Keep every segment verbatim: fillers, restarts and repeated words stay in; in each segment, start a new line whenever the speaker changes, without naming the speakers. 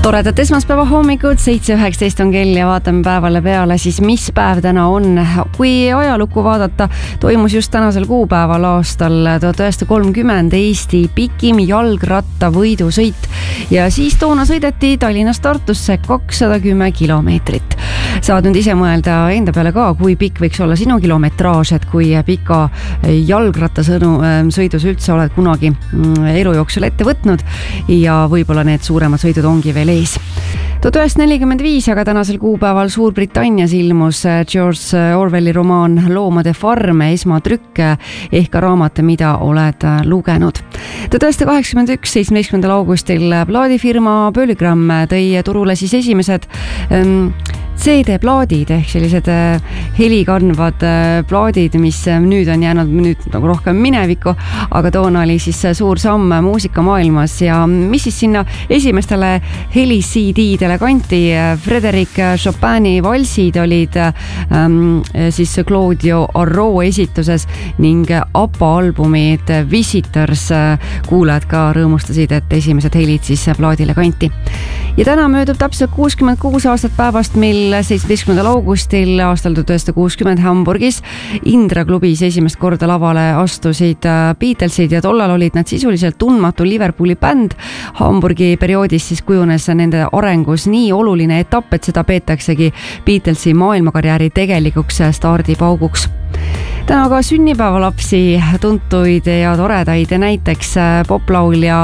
Toredat esmaspäeva hommikud, seitse üheksateist on kell ja vaatame päevale peale siis, mis päev täna on. Kui ajalukku vaadata, toimus just tänasel kuupäeval aastal tuhat üheksasada kolmkümmend Eesti pikim jalgratta võidusõit ja siis toona sõideti Tallinnast Tartusse kakssada kümme kilomeetrit. Saad nüüd ise mõelda enda peale ka, kui pikk võiks olla sinu kilometraaž, et kui pika jalgrattasõnu sõidus üldse oled kunagi elu jooksul ette võtnud ja võib-olla need suuremad sõidud ongi veel ees. tuhat üheksasada nelikümmend viis, aga tänasel kuupäeval Suurbritannias ilmus George Orwelli romaan Loomade farm esmatrükk ehk ka raamat, mida oled lugenud. tuhat üheksasada kaheksakümmend üks, seitsmeteistkümnendal augustil plaadifirma Polygram tõi turule siis esimesed ähm, C D-plaadid ehk sellised helikandvad plaadid, mis nüüd on jäänud nüüd nagu rohkem minevikku, aga toona oli siis suur samm muusikamaailmas ja mis siis sinna esimestele heli C D-dele kanti. Frédéric Chopini valsid olid ähm, siis Claudio Arro esituses ning ABBA albumid Visitors kuulajad ka rõõmustasid, et esimesed helid siis plaadile kanti. Ja täna möödub täpselt kuuskümmend kuus aastat päevast, mil seitsmeteistkümnendal augustil aastal tuhat üheksasada kuuskümmend Hamburgis Indra klubis esimest korda lavale astusid Beatlesid ja tollal olid nad sisuliselt tundmatu Liverpooli bänd. Hamburgi perioodis siis kujunes nende arengus nii oluline etapp, et seda peetaksegi Beatlesi maailmakarjääri tegelikuks stardipauguks. Täna ka sünnipäevalapsi, tuntuid ja toredaid, näiteks poplaulja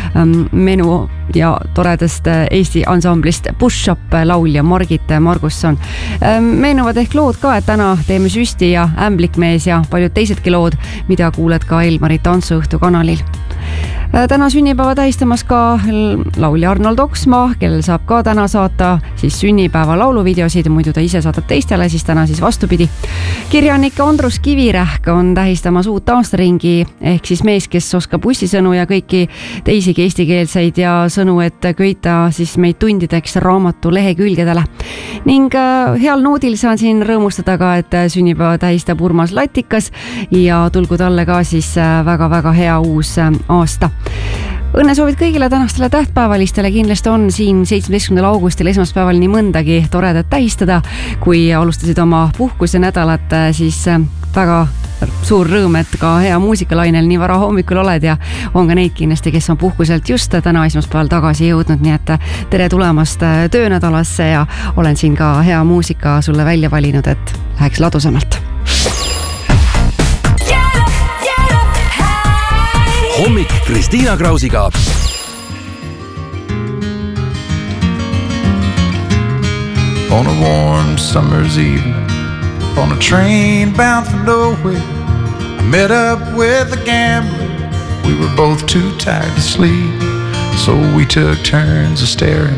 Menu ja toredast Eesti ansamblist Push Up laulja Margit Margusson. Meenuvad ehk lood ka, et täna teeme süsti ja ämblikmees ja paljud teisedki lood, mida kuuled ka Elmari tantsuõhtu kanalil. Täna sünnipäeva tähistamas ka laulja Arnold Oksmaa, kellel saab ka täna saata siis sünnipäeva lauluvideosid, muidu ta ise saadab teistele, siis täna siis vastupidi. Kirjanik Andrus Kivirähk on tähistamas uut aastaringi ehk siis mees, kes oskab bussisõnu ja kõiki teisigi eestikeelseid ja sõnu, et köita siis meid tundideks raamatu lehekülgedele. Ning heal noodil saan siin rõõmustada ka, et sünnipäeva tähistab Urmas Latikas ja tulgu talle ka siis väga-väga hea uus aasta. Õnnesoovid kõigile tänastele tähtpäevalistele, kindlasti on siin seitsmeteistkümnendal augustil esmaspäeval nii mõndagi toredat tähistada. Kui alustasid oma puhkuse nädalat, siis väga suur rõõm, et ka hea muusikalainel nii vara hommikul oled ja on ka neid kindlasti, kes on puhkuselt just täna esmaspäeval tagasi jõudnud, nii et tere tulemast töönädalasse ja olen siin ka hea muusika sulle välja valinud, et läheks ladusamalt.
Hommik Kristiina Krausiga.
On a warm summer's evening, on a train bound for nowhere, I met up with a gambler. We were both too tired to sleep, so we took turns of staring